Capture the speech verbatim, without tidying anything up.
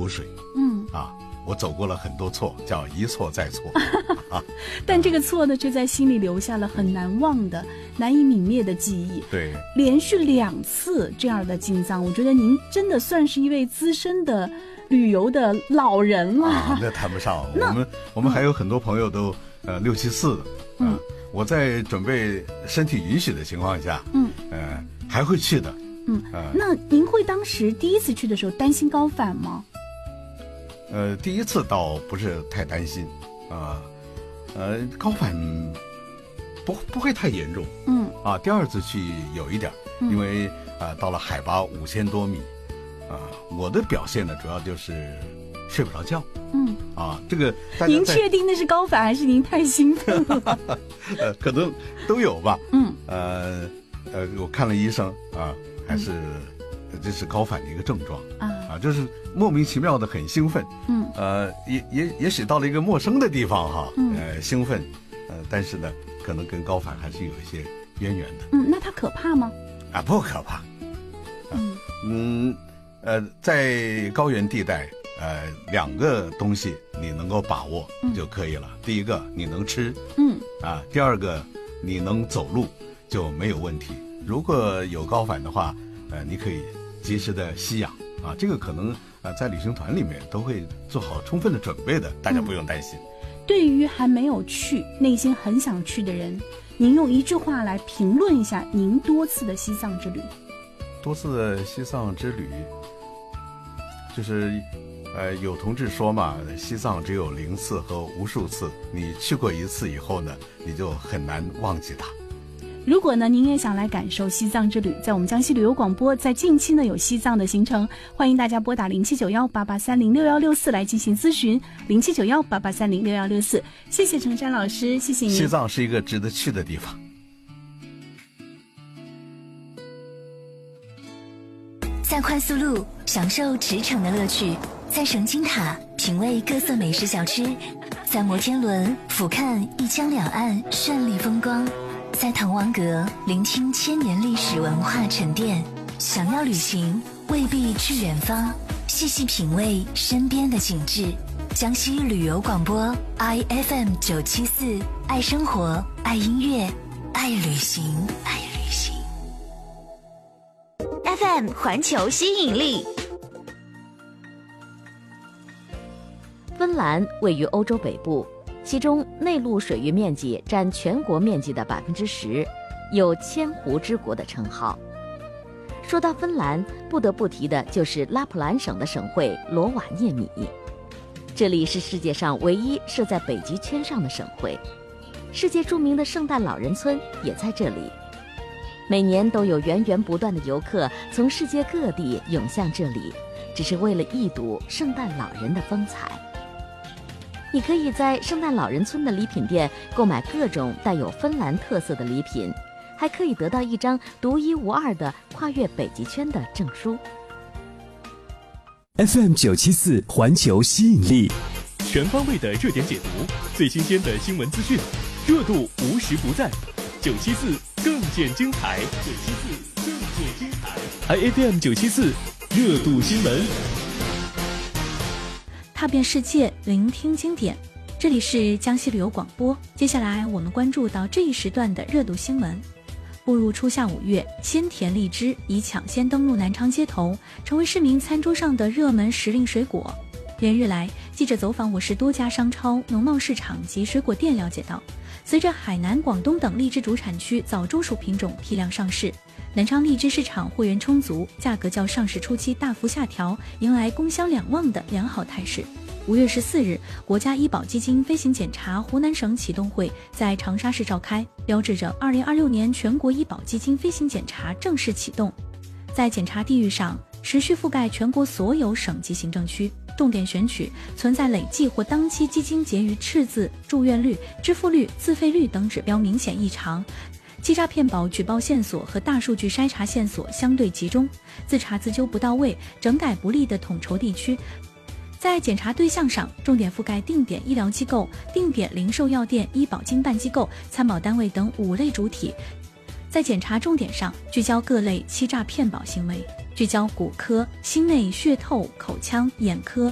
湖水。 嗯啊，我走过了很多错，叫一错再错。啊， 但这个错呢，却在心里留下了很难忘的、难以泯灭的记忆。 对， 连续两次这样的进藏，我觉得您真的算是一位资深的旅游的老人了。 啊，那谈不上，我们我们还有很多朋友都、嗯、呃六七四的。嗯、呃，我在准备身体允许的情况下，嗯，呃，还会去的。 嗯，呃、那您会当时第一次去的时候担心高反吗？ 呃，第一次倒不是太担心，啊、呃，呃，高反不不会太严重， 嗯， 啊，第二次去有一点， 嗯、 因为啊、呃，到了海拔五千多米，啊、呃，我的表现呢，主要就是睡不着觉， 嗯， 啊，这个您确定那是高反还是您太兴奋了？ 呃，可能都有吧， 嗯， 呃呃，我看了医生啊，还是、嗯、这是高反的一个症状啊，啊，就是莫名其妙的很兴奋， 嗯， 呃，也也也许到了一个陌生的地方哈， 嗯、 呃，兴奋，呃，但是呢，可能跟高反还是有一些渊源的。 嗯，那它可怕吗？ 啊，不可怕。啊、 嗯嗯，呃，在高原地带，呃，两个东西你能够把握就可以了。嗯、第一个，你能吃， 嗯， 啊，第二个，你能走路就没有问题。如果有高反的话，呃，你可以及时的吸氧啊，这个可能呃在旅行团里面都会做好充分的准备的，大家不用担心。 嗯、对于还没有去、内心很想去的人，您用一句话来评论一下您多次的西藏之旅。 多次的西藏之旅，就是呃有同志说嘛，西藏只有零次和无数次，你去过一次以后呢，你就很难忘记它。 如果呢您也想来感受西藏之旅，在我们江西旅游广播在近期呢有西藏的行程，欢迎大家拨打零七九幺八八三零六幺六四来进行咨询，零七九幺八八三零六幺六四。谢谢程山老师，谢谢您。 西藏是一个值得去的地方。 在快速路享受驰骋的乐趣，在绳金塔品味各色美食小吃，在摩天轮俯瞰一江两岸绚丽风光，在唐王阁聆听千年历史文化沉淀。想要旅行，未必去远方，细细品味身边的景致。江西旅游广播 I F M 九七四，爱生活，爱音乐，爱旅行，爱旅行。F M 环球吸引力。 芬兰位于欧洲北部，其中内陆水域面积占全国面积的百分之十，有千湖之国的称号。说到芬兰，不得不提的就是拉普兰省的省会罗瓦涅米，这里是世界上唯一设在北极圈上的省会，世界著名的圣诞老人村也在这里。每年都有源源不断的游客从世界各地涌向这里，只是为了一睹圣诞老人的风采。你可以在圣诞老人村的礼品店购买各种带有芬兰特色的礼品，还可以得到一张独一无二的跨越北极圈的证书。 F M 九七四环球吸引力， 全方位的热点解读，最新鲜的新闻资讯，热度无时不在。九七四更见精彩，九七四更见精彩 ，I F M 九七四热度新闻， 踏遍世界，聆听经典。这里是江西旅游广播，接下来我们关注到这一时段的热度新闻。步入初夏五月，鲜甜荔枝已抢先登陆南昌街头，成为市民餐桌上的热门时令水果。连日来，记者走访我市多家商超、农贸市场及水果店，了解到，随着海南、广东等荔枝主产区早中熟品种批量上市，南昌荔枝市场货源充足，价格较上市初期大幅下调，迎来供销两旺的良好态势。五月十四日，国家医保基金飞行检查湖南省启动会在长沙市召开，标志着二零二六年全国医保基金飞行检查正式启动。在检查地域上，持续覆盖全国所有省级行政区，重点选取存在累计或当期基金结余赤字、住院率、支付率、自费率等指标明显异常，欺诈骗保举报线索和大数据筛查线索相对集中，自查自纠不到位、整改不力的统筹地区。在检查对象上，重点覆盖定点医疗机构、定点零售药店、医保经办机构、参保单位等五类主体。在检查重点上，聚焦各类欺诈骗保行为，聚焦骨科、心内血透、口腔、眼科、